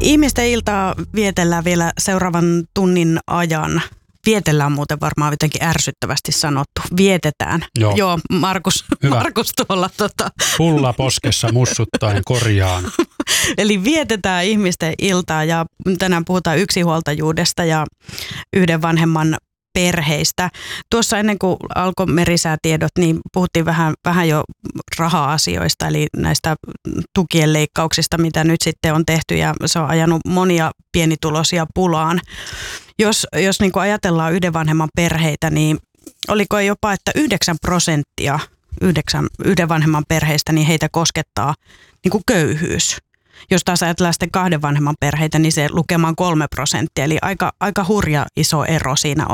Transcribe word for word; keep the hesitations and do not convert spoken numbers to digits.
Ihmisten iltaa vietellään vielä seuraavan tunnin ajan. Vietellään muuten varmaan jotenkin ärsyttävästi sanottu. Vietetään. Joo, Joo Markus, Markus tuolla. Tota. Pulla poskessa mussuttaen korjaan. Eli vietetään ihmisten iltaa ja tänään puhutaan yksinhuoltajuudesta ja yhden vanhemman perheistä. Tuossa ennen kuin alkoi merisäätiedot, niin puhuttiin vähän, vähän jo raha-asioista, eli näistä tukien leikkauksista, mitä nyt sitten on tehty, ja se on ajanut monia pienituloisia pulaan. Jos, jos niin kuin ajatellaan yhden vanhemman perheitä, niin oliko jopa, että yhdeksän prosenttia yhdeksän, yhden vanhemman perheistä, niin heitä koskettaa niin kuin köyhyys. Jos taas ajatellaan sitten kahden vanhemman perheitä, niin se lukema on kolme prosenttia, eli aika, aika hurja iso ero siinä on.